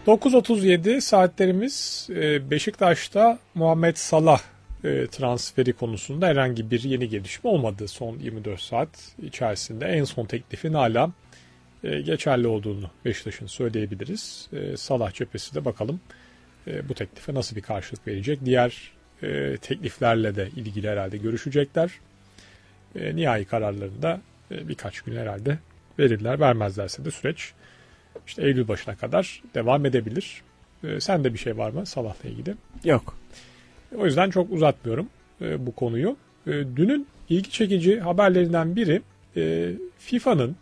9.37 saatlerimiz. Beşiktaş'ta Muhammed Salah transferi konusunda herhangi bir yeni gelişme olmadı son 24 saat içerisinde. En son teklifin hala geçerli olduğunu Beşiktaş'ın söyleyebiliriz. Salah cephesi de bakalım bu teklife nasıl bir karşılık verecek. Diğer tekliflerle de ilgili herhalde görüşecekler. Nihai kararlarını da birkaç gün herhalde verirler. Vermezlerse de süreç İşte Eylül başına kadar devam edebilir. Sende bir şey var mı Salah'la ilgili? Yok. O yüzden çok uzatmıyorum bu konuyu. Dünün ilgi çekici haberlerinden biri FIFA'nın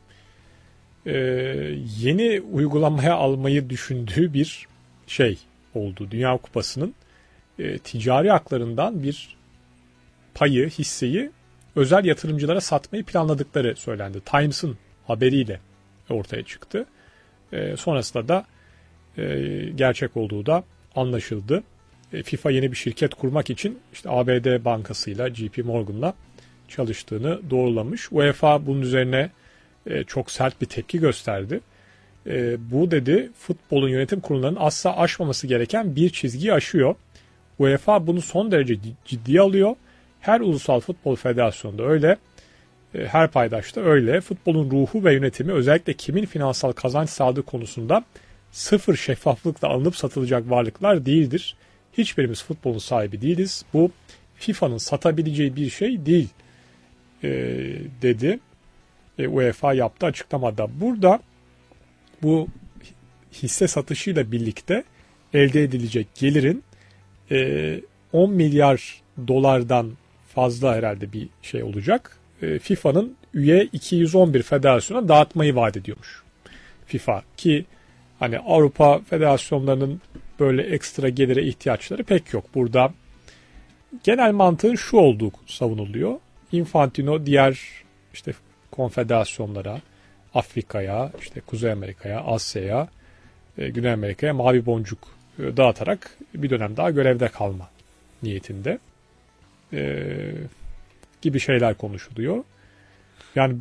yeni uygulamaya almayı düşündüğü bir şey oldu. Dünya Kupası'nın ticari haklarından bir payı, hisseyi özel yatırımcılara satmayı planladıkları söylendi. Times'ın haberiyle ortaya çıktı. Sonrasında da gerçek olduğu da anlaşıldı. FIFA yeni bir şirket kurmak için işte ABD bankasıyla JP Morgan'la çalıştığını doğrulamış. UEFA bunun üzerine çok sert bir tepki gösterdi. Bu dedi futbolun yönetim kurullarının asla aşmaması gereken bir çizgiyi aşıyor. UEFA bunu son derece ciddiye alıyor. Her ulusal futbol federasyonunda öyle. Her paydaşta öyle. Futbolun ruhu ve yönetimi özellikle kimin finansal kazanç sağladığı konusunda sıfır şeffaflıkla alınıp satılacak varlıklar değildir. Hiçbirimiz futbolun sahibi değiliz. Bu FIFA'nın satabileceği bir şey değil dedi. UEFA yaptı açıklamada. Burada bu hisse satışıyla birlikte elde edilecek gelirin 10 milyar dolardan fazla herhalde bir şey olacak. FIFA'nın üye 211 federasyona dağıtmayı vaat ediyormuş. FIFA ki hani Avrupa federasyonlarının böyle ekstra gelire ihtiyaçları pek yok. Burada genel mantığın şu olduğu savunuluyor. Infantino diğer işte konfederasyonlara, Afrika'ya, işte Kuzey Amerika'ya, Asya'ya, Güney Amerika'ya mavi boncuk dağıtarak bir dönem daha görevde kalma niyetinde gibi şeyler konuşuluyor. Yani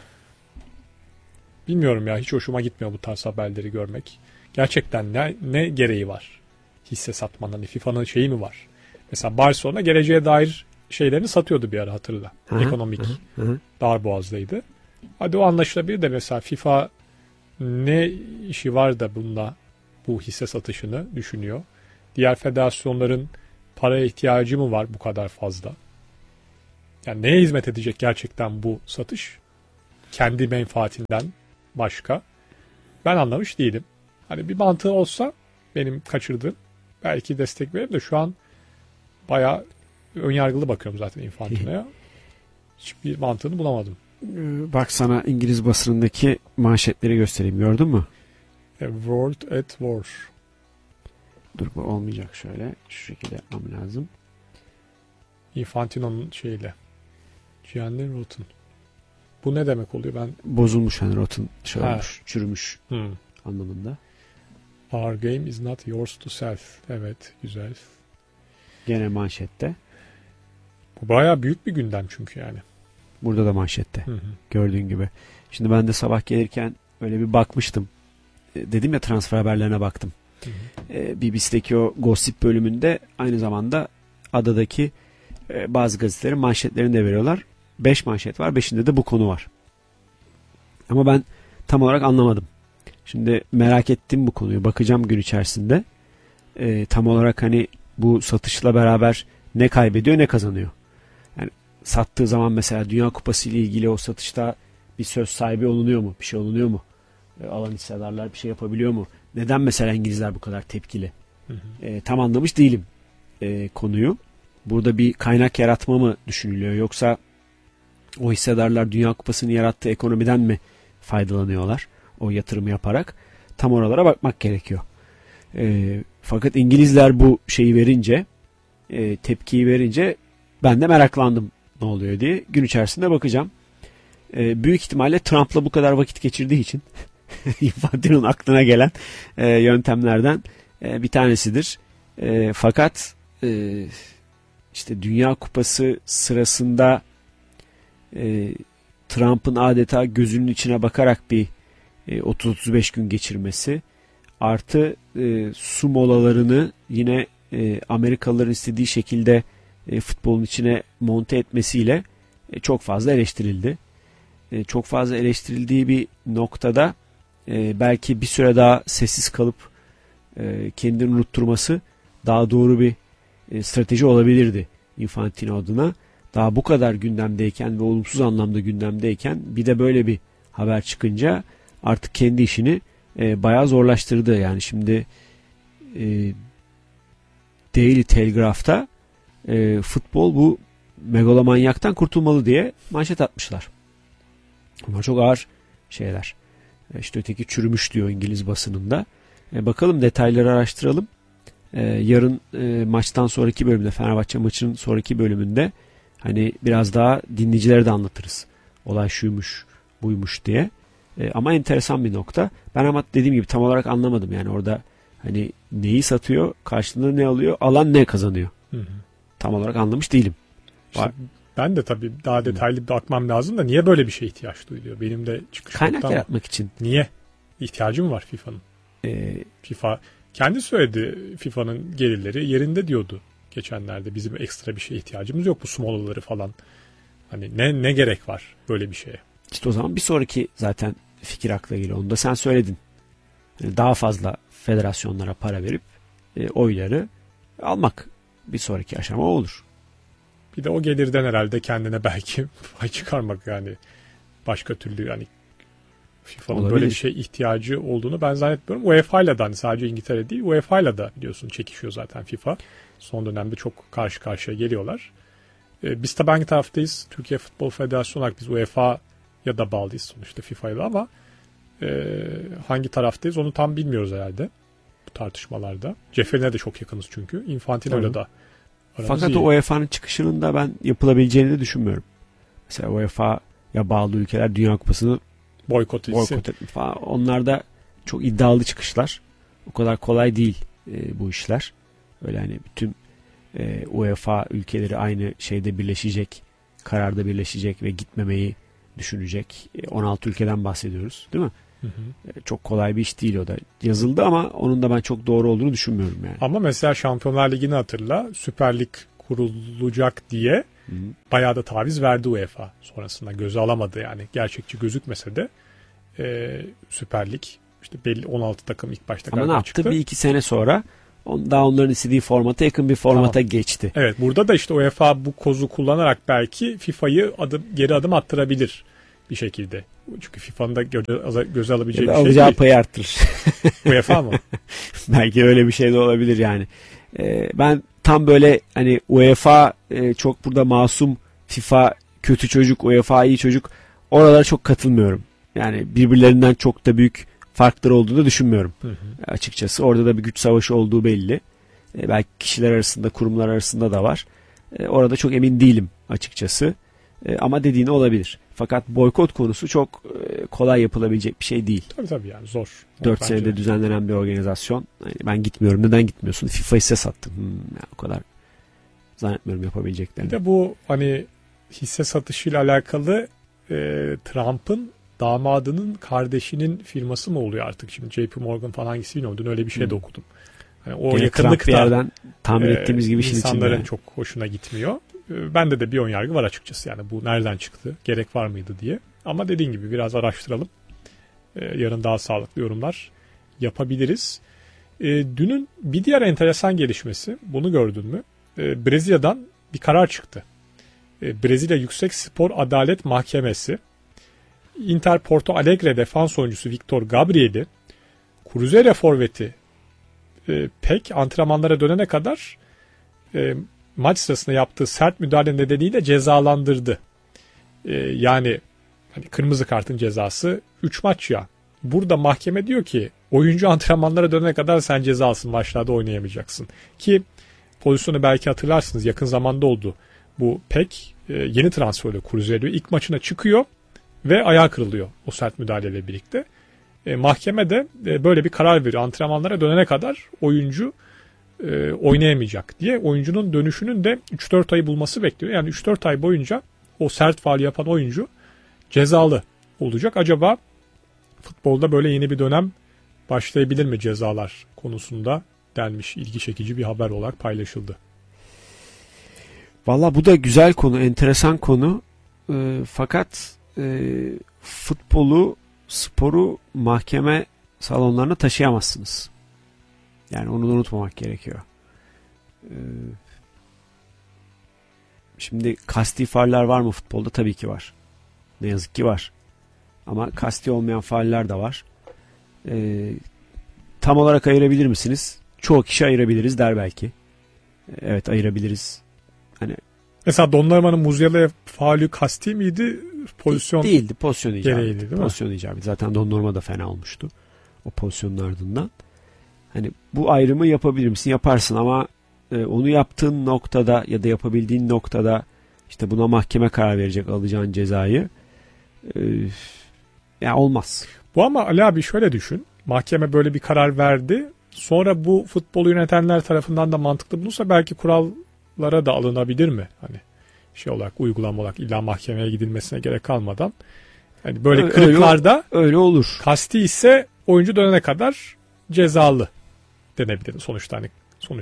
bilmiyorum ya, hiç hoşuma gitmiyor bu tarz haberleri görmek. Gerçekten ne gereği var hisse satmanın? Hani FIFA'nın şeyi mi var? Mesela Barcelona geleceğe dair şeylerini satıyordu bir ara, hatırla. Ekonomik darboğazdaydı. Hadi o anlaşılabilir de mesela FIFA ne işi var da bunda bu hisse satışını düşünüyor? Diğer federasyonların paraya ihtiyacı mı var bu kadar fazla? Yani neye hizmet edecek gerçekten bu satış? Kendi menfaatinden başka. Ben anlamış değilim. Hani bir mantığı olsa benim kaçırdığım belki destek veririm de şu an bayağı önyargılı bakıyorum zaten Infantino'ya. Hiçbir mantığını bulamadım. Bak sana İngiliz basınındaki manşetleri göstereyim. Gördün mü? World at War. Dur, bu olmayacak, şöyle. Şu şekilde yapmam lazım. Infantino'nun şeyiyle. Gianni Rotten. Bu ne demek oluyor? Ben bozulmuş, hani Rotten şey olmuş, çürümüş anlamında. Our game is not yours to sell. Evet, güzel. Gene manşette. Bu bayağı büyük bir gündem çünkü yani. Burada da manşette. Gördüğün gibi. Şimdi ben de sabah gelirken öyle bir bakmıştım. Dedim ya, transfer haberlerine baktım. BBC'deki o gossip bölümünde aynı zamanda adadaki bazı gazetelerin manşetlerini de veriyorlar. 5 manşet var. 5'inde de bu konu var. Ama ben tam olarak anlamadım. Şimdi merak ettim bu konuyu. Bakacağım gün içerisinde. Tam olarak hani bu satışla beraber ne kaybediyor ne kazanıyor. Yani sattığı zaman mesela Dünya Kupası ile ilgili o satışta bir söz sahibi olunuyor mu? Bir şey olunuyor mu? Alan hissedarlar bir şey yapabiliyor mu? Neden mesela İngilizler bu kadar tepkili? Tam anlamış değilim konuyu. Burada bir kaynak yaratma mı düşünülüyor, yoksa o hissedarlar Dünya Kupası'nın yarattığı ekonomiden mi faydalanıyorlar o yatırımı yaparak? Tam oralara bakmak gerekiyor. Fakat İngilizler bu şeyi verince, tepkiyi verince ben de meraklandım ne oluyor diye. Gün içerisinde bakacağım. Büyük ihtimalle Trump'la bu kadar vakit geçirdiği için Infantino'nun aklına gelen yöntemlerden bir tanesidir. Fakat işte Dünya Kupası sırasında Trump'ın adeta gözünün içine bakarak bir 30-35 gün geçirmesi, artı su molalarını yine Amerikalıların istediği şekilde futbolun içine monte etmesiyle çok fazla eleştirildi. Çok fazla eleştirildiği bir noktada belki bir süre daha sessiz kalıp kendini unutturması daha doğru bir strateji olabilirdi Infantino adına. Daha bu kadar gündemdeyken ve olumsuz anlamda gündemdeyken bir de böyle bir haber çıkınca artık kendi işini bayağı zorlaştırdı. Yani şimdi Daily Telegraph'ta futbol bu megalomanyaktan kurtulmalı diye manşet atmışlar. Ama çok ağır şeyler. İşte öteki çürümüş diyor İngiliz basınında. Bakalım, detayları araştıralım. Yarın maçtan sonraki bölümde, Fenerbahçe maçının sonraki bölümünde hani biraz daha dinleyicilere de anlatırız. Olay şuymuş, buymuş diye. Ama enteresan bir nokta. Ben ama dediğim gibi tam olarak anlamadım. Yani orada hani neyi satıyor, karşılığında ne alıyor, alan ne kazanıyor. Hı. Tam olarak anlamış değilim. İşte ben de tabii daha detaylı bir bakmam lazım da niye böyle bir şeye ihtiyaç duyuluyor? Benim de çıkış kaynak yaratmak için. Niye? İhtiyacım var FIFA'nın. FIFA kendi söyledi, FIFA'nın gelirleri yerinde diyordu geçenlerde. Bizim ekstra bir şeye ihtiyacımız yok, bu smolaları falan. Hani ne gerek var böyle bir şeye? İşte o zaman bir sonraki zaten fikir akla geliyor. Onu da sen söyledin. Yani daha fazla federasyonlara para verip oyları almak bir sonraki aşama olur. Bir de o gelirden herhalde kendine belki pay çıkarmak, yani başka türlü yani FIFA'nın böyle bir şeye ihtiyacı olduğunu ben zannetmiyorum. UEFA'yla da, hani sadece İngiltere değil, UEFA'yla da biliyorsun çekişiyor zaten FIFA. Son dönemde çok karşı karşıya geliyorlar. Biz tabii hangi taraftayız? Türkiye Futbol Federasyonu olarak biz UEFA'ya da bağlıyız sonuçta, FIFA'ya da, ama hangi taraftayız onu tam bilmiyoruz herhalde bu tartışmalarda. Ceferi'ne de çok yakınız çünkü. Infantino'yla da aramız Fakat iyi. o UEFA'nın çıkışının da ben yapılabileceğini de düşünmüyorum. Mesela UEFA'ya bağlı ülkeler Dünya Kupası'nı boykot etmiş falan. Onlar da çok iddialı çıkışlar. O kadar kolay değil bu işler. Öyle hani bütün UEFA ülkeleri aynı şeyde birleşecek, kararda birleşecek ve gitmemeyi düşünecek. 16 ülkeden bahsediyoruz, değil mi? Hı hı. Çok kolay bir iş değil o da. Yazıldı ama onun da ben çok doğru olduğunu düşünmüyorum yani. Ama mesela Şampiyonlar Ligi'ni hatırla. Süper Lig kurulacak diye bayağı da taviz verdi UEFA. Sonrasında göze alamadı yani. Gerçekçi gözükmese de Süper Lig işte belli 16 takım ilk başta ama ne yaptı? Çıktı. Bir iki sene sonra daha onların istediği formata yakın bir formata geçti. Evet, burada da işte UEFA bu kozu kullanarak belki FIFA'yı geri adım attırabilir bir şekilde. Çünkü FIFA'nın da göze alabileceği bir şey alacağı değil. payı arttırır. UEFA mı? Belki öyle bir şey de olabilir yani. Ben tam böyle hani UEFA çok burada masum, FIFA kötü çocuk, UEFA iyi çocuk, oralara çok katılmıyorum. Yani birbirlerinden çok da büyük farkları olduğunu düşünmüyorum. Hı hı. Açıkçası orada da bir güç savaşı olduğu belli. Belki kişiler arasında, kurumlar arasında da var. Orada çok emin değilim açıkçası. Ama dediğin olabilir. Fakat boykot konusu çok kolay yapılabilecek bir şey değil. Tabii yani zor. 4 senede düzenlenen bir organizasyon. Yani ben gitmiyorum. Neden gitmiyorsun? FIFA'yı size sattım. Yani o kadar zannetmiyorum yapabileceklerini. Bir de bu hani hisse satışıyla alakalı Trump'ın damadının kardeşinin firması mı oluyor artık şimdi? JP Morgan falan hangisi bilmiyorum. Dün öyle bir şey de okudum. Yani o yakınlıkta bir yerden tahmin ettiğimiz gibi insanların çok hoşuna gitmiyor. Bende de bir ön yargı var açıkçası. Yani bu nereden çıktı? Gerek var mıydı diye. Ama dediğin gibi biraz araştıralım. Yarın daha sağlıklı yorumlar yapabiliriz. Dünün bir diğer enteresan gelişmesi, bunu gördün mü? Brezilya'dan bir karar çıktı. Brezilya Yüksek Spor Adalet Mahkemesi Inter Porto Alegre defans oyuncusu Victor Gabriel'i Cruzeiro forveti Pek antrenmanlara dönene kadar maç sırasında yaptığı sert müdahale nedeniyle cezalandırdı. Yani hani kırmızı kartın cezası 3 maç ya. Burada mahkeme diyor ki oyuncu antrenmanlara dönene kadar sen cezalısın, maçlarda oynayamayacaksın. Ki pozisyonu belki hatırlarsınız, yakın zamanda oldu. Bu Pek yeni transferle Cruzeiro'ya ilk maçına çıkıyor ve ayağı kırılıyor o sert müdahaleyle birlikte. Mahkeme de böyle bir karar veriyor. Antrenmanlara dönene kadar oyuncu oynayamayacak diye. Oyuncunun dönüşünün de 3-4 ayı bulması bekliyor. Yani 3-4 ay boyunca o sert faul yapan oyuncu cezalı olacak. Acaba futbolda böyle yeni bir dönem başlayabilir mi cezalar konusunda denmiş, ilgi çekici bir haber olarak paylaşıldı. Valla bu da güzel konu, enteresan konu. Fakat futbolu, sporu mahkeme salonlarına taşıyamazsınız. Yani onu da unutmamak gerekiyor. Şimdi kasti fauller var mı futbolda? Tabii ki var. Ne yazık ki var. Ama kasti olmayan fauller de var. Tam olarak ayırabilir misiniz? Çoğu kişi ayırabiliriz der belki. Evet, ayırabiliriz. Hani mesela Donnarumma'nın Musiala'ya faulü kasti miydi? Pozisyon değildi. Pozisyon icabı. Gereğiydi, değil mi? Pozisyon icabı. Zaten Donnarumma da fena olmuştu. O pozisyonun ardından. Hani bu ayrımı yapabilir misin? Yaparsın ama onu yaptığın noktada ya da yapabildiğin noktada işte buna mahkeme karar verecek, alacağın cezayı. Ya olmaz. Bu ama Ali abi şöyle düşün. Mahkeme böyle bir karar verdi. Sonra bu futbolu yönetenler tarafından da mantıklı bulunsa belki kurallara da alınabilir mi? Hani şey olarak, uygulama olarak illa mahkemeye gidilmesine gerek kalmadan. Yani böyle kırıklarda öyle olur. Kasti ise oyuncu dönene kadar cezalı denebilir. Sonuçta hani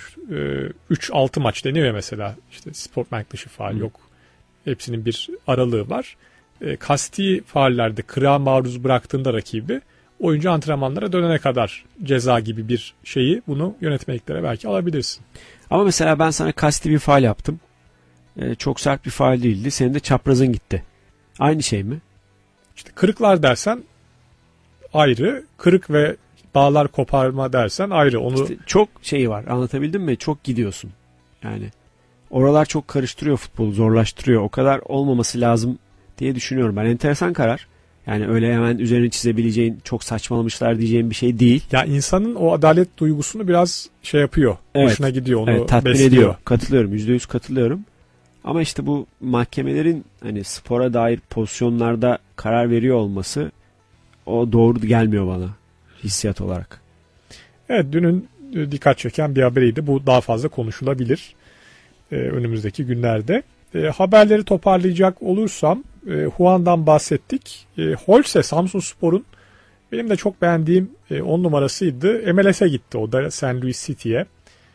3-6 maç deniyor ya mesela. İşte sportmenlik dışı faul yok. Hepsinin bir aralığı var. Kasti faullerde kırığa maruz bıraktığında rakibi, oyuncu antrenmanlara dönene kadar ceza gibi bir şeyi, bunu yönetmeliklere belki alabilirsin. Ama mesela ben sana kasti bir faul yaptım. Çok sert bir faul değildi. Senin de çaprazın gitti. Aynı şey mi? İşte kırıklar dersen ayrı, kırık ve bağlar koparma dersen ayrı. Onu İşte çok şeyi var. Anlatabildim mi? Çok gidiyorsun. Yani oralar çok karıştırıyor futbolu, zorlaştırıyor. O kadar olmaması lazım diye düşünüyorum. Ben enteresan karar. Yani öyle hemen üzerine çizebileceğin, çok saçmalamışlar diyeceğim bir şey değil. Ya insanın o adalet duygusunu biraz şey yapıyor. Evet. Hoşuna gidiyor, onu evet, tatmin besliyor. ediyor. Katılıyorum. %100 katılıyorum. Ama işte bu mahkemelerin hani spora dair pozisyonlarda karar veriyor olması, o doğru gelmiyor bana hissiyat olarak. Evet, dünün dikkat çeken bir haberiydi. Bu daha fazla konuşulabilir önümüzdeki günlerde. Haberleri toparlayacak olursam, Juan'dan bahsettik. Holse, Samsunspor'un benim de çok beğendiğim 10 numarasıydı. MLS'e gitti o da, St. Louis City'ye.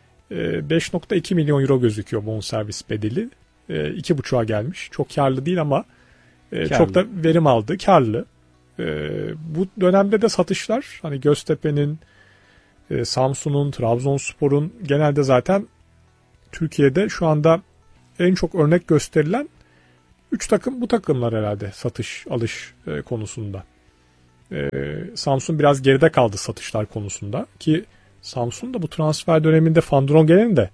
5.2 milyon euro gözüküyor bonservis bedeli. 2.5'a gelmiş. Çok karlı değil ama çok da verim aldı. Karlı. Bu dönemde de satışlar, hani Göztepe'nin, Samsun'un, Trabzonspor'un, genelde zaten Türkiye'de şu anda en çok örnek gösterilen 3 takım bu takımlar herhalde satış alış konusunda. Samsun biraz geride kaldı satışlar konusunda ki Samsun da bu transfer döneminde Van Drongen'i de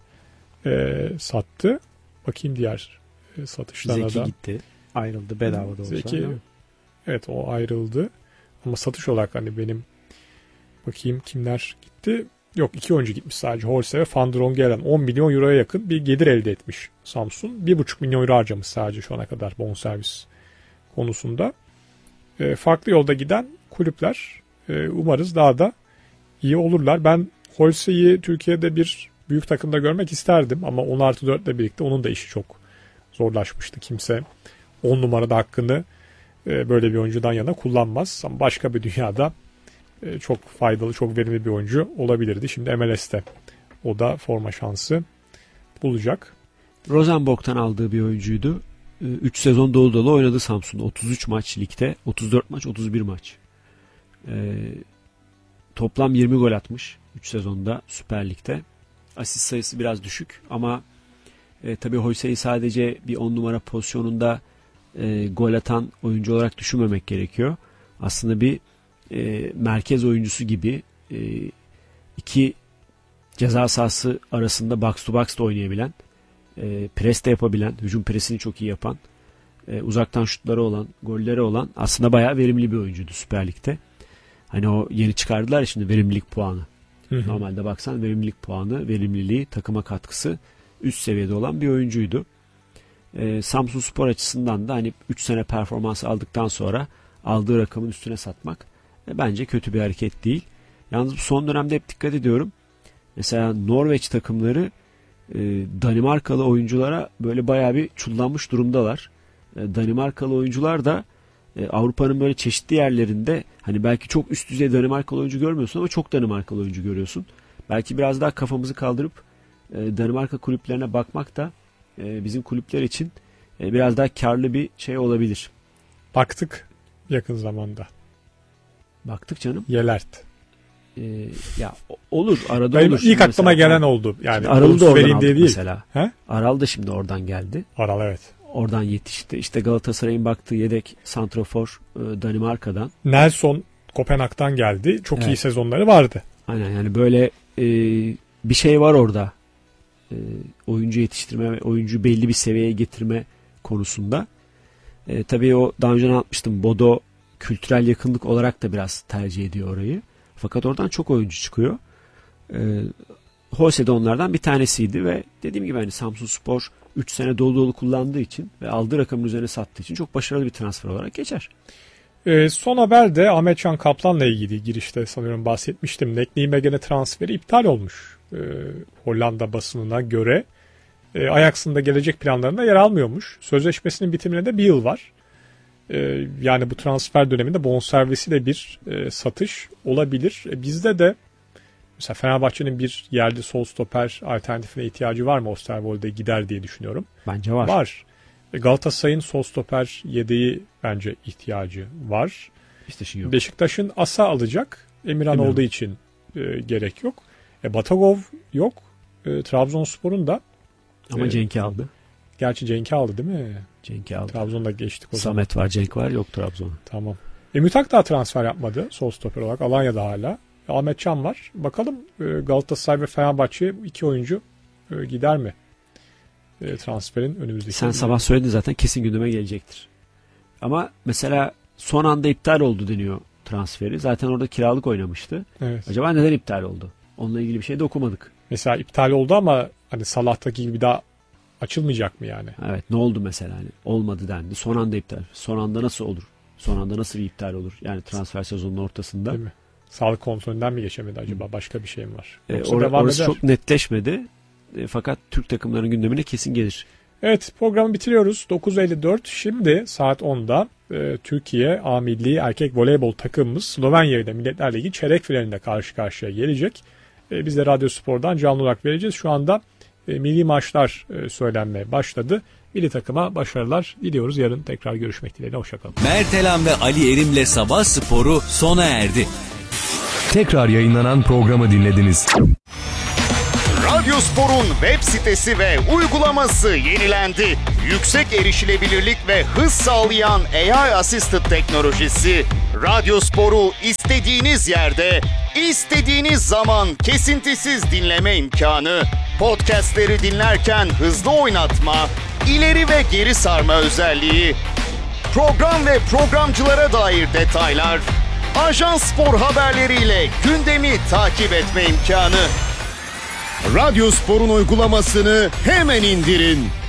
sattı. Bakayım diğer satışlara da. Zeki gitti. Ayrıldı bedava da olsa. Zeki, evet, o ayrıldı. Ama satış olarak hani benim bakayım kimler gitti. Yok, 2 oyuncu gitmiş sadece. Holse ve Van Drongelen. 10 milyon euroya yakın bir gelir elde etmiş Samsun. 1,5 milyon euro harcamış sadece şu ana kadar bonservis konusunda. Farklı yolda giden kulüpler, umarız daha da iyi olurlar. Ben Holse'yi Türkiye'de bir büyük takımda görmek isterdim ama 10+4 ile birlikte onun da işi çok zorlaşmıştı. Kimse 10 numarada hakkını böyle bir oyuncudan yana kullanmaz. Ama başka bir dünyada çok faydalı, çok verimli bir oyuncu olabilirdi. Şimdi MLS'te o da forma şansı bulacak. Rosenborg'tan aldığı bir oyuncuydu. 3 sezon dolu dolu oynadı Samsun'da. 33 maç ligde, 34 maç, 31 maç. Toplam 20 gol atmış 3 sezonda Süper Lig'de. Asist sayısı biraz düşük ama tabii Holse'yi sadece bir 10 numara pozisyonunda gol atan oyuncu olarak düşünmemek gerekiyor. Aslında bir merkez oyuncusu gibi, iki ceza sahası arasında box to box da oynayabilen, pres de yapabilen, hücum presini çok iyi yapan, uzaktan şutları olan, golleri olan, aslında bayağı verimli bir oyuncuydu Süper Lig'de. Hani o yeni çıkardılar ya şimdi verimlilik puanı. Hı-hı. Normalde baksan verimlilik puanı, verimliliği, takıma katkısı üst seviyede olan bir oyuncuydu. Samsunspor açısından da hani 3 sene performans aldıktan sonra aldığı rakamın üstüne satmak bence kötü bir hareket değil. Yalnız son dönemde hep dikkat ediyorum. Mesela Norveç takımları Danimarkalı oyunculara böyle bayağı bir çullanmış durumdalar. Danimarkalı oyuncular da Avrupa'nın böyle çeşitli yerlerinde hani belki çok üst düzey Danimarkalı oyuncu görmüyorsun ama çok Danimarkalı oyuncu görüyorsun. Belki biraz daha kafamızı kaldırıp Danimarka kulüplerine bakmak da bizim kulüpler için biraz daha karlı bir şey olabilir. Baktık yakın zamanda. Baktık canım. Yelert. Ya olur, arada Benim olur. ilk aklıma gelen oldu. Yani Aral'ı da oradan aldık değil. mesela. He? Aral da şimdi oradan geldi. Aral evet. Oradan yetişti. İşte Galatasaray'ın baktığı yedek santrafor Danimarka'dan. Nelson Kopenhag'dan geldi. Çok Evet. iyi sezonları vardı. Aynen, yani böyle bir şey var orada. Oyuncu yetiştirme ve oyuncu belli bir seviyeye getirme konusunda. Tabii o daha önce anlatmıştım. Bodo kültürel yakınlık olarak da biraz tercih ediyor orayı. Fakat oradan çok oyuncu çıkıyor. Holse de onlardan bir tanesiydi ve dediğim gibi hani Samsunspor 3 sene dolu dolu kullandığı için ve aldığı rakamın üzerine sattığı için çok başarılı bir transfer olarak geçer. Son haber de Ahmetcan Kaplan'la ilgili, girişte sanıyorum bahsetmiştim. Nek Nijmegen'e transferi iptal olmuş. Hollanda basınına göre. Ajax'ın da gelecek planlarında yer almıyormuş. Sözleşmesinin bitimine de bir yıl var. Yani bu transfer döneminde bonservisi de bir satış olabilir. Bizde de mesela Fenerbahçe'nin bir yerli sol stoper alternatifine ihtiyacı var mı? Osterwolde gider diye düşünüyorum. Bence var. Var. Galatasaray'ın sol stoper yedeği bence ihtiyacı var. Beşiktaş'ın Asa alacak. Emirhan olduğu için gerek yok. Batagov yok. Trabzonspor'un da. Ama Cenk'i aldı. Gerçi Cenk'i aldı değil mi? Cenk'i aldı. Trabzon'da geçtik o zaman. Samet var, Cenk var, yok Trabzon. Tamam. Mütak daha transfer yapmadı sol stoper olarak. Alanya'da hala. Ahmet Can var. Bakalım Galatasaray ve Fenerbahçe 2 oyuncu gider mi? Transferin önümüzdeki. Sen sabah söyledin zaten, kesin gündeme gelecektir. Ama mesela son anda iptal oldu deniyor transferi. Zaten orada kiralık oynamıştı. Evet. Acaba neden iptal oldu? Onunla ilgili bir şey de okumadık. Mesela iptal oldu ama hani Salah'taki gibi daha açılmayacak mı yani? Evet, ne oldu mesela? Hani olmadı dendi. Son anda iptal. Son anda nasıl olur? Son anda nasıl bir iptal olur? Yani transfer sezonunun ortasında. Değil mi? Sağlık kontrolünden mi geçemedi acaba? Başka bir şey mi var? Orası çok netleşmedi. Fakat Türk takımlarının gündemine kesin gelir. Evet, programı bitiriyoruz. 9.54. Şimdi saat 10'da Türkiye A Milli Erkek Voleybol takımımız Slovenya ile Milletler Ligi çeyrek finalinde karşı karşıya gelecek. Biz de Radyo Spor'dan canlı olarak vereceğiz. Şu anda milli maçlar söylenmeye başladı. Milli takıma başarılar diliyoruz. Yarın tekrar görüşmek dileğiyle. Hoşçakalın. Mertelan ve Ali Erim'le Sabah Sporu sona erdi. Tekrar yayınlanan programı dinlediniz. Radyo Spor'un web sitesi ve uygulaması yenilendi. Yüksek erişilebilirlik ve hız sağlayan AI Assisted teknolojisi Radyo Spor'u istediğiniz yerde, istediğiniz zaman kesintisiz dinleme imkanı, podcastleri dinlerken hızlı oynatma, ileri ve geri sarma özelliği, program ve programcılara dair detaylar, Ajans Spor haberleriyle gündemi takip etme imkanı. Radyo Spor'un uygulamasını hemen indirin.